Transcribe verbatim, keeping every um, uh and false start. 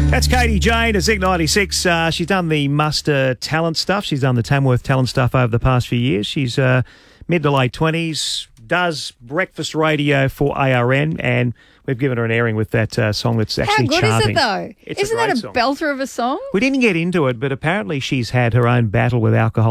That's Katie Jane at Zig ninety-six. Uh, she's done the Muster talent stuff. She's done the Tamworth talent stuff over the past few years. She's uh, mid to late twenties, does breakfast radio for A R N, and we've given her an airing with that uh, song that's actually How good charting. is it, though? It's Isn't a that a song. belter of a song? We didn't get into it, but apparently she's had her own battle with alcohol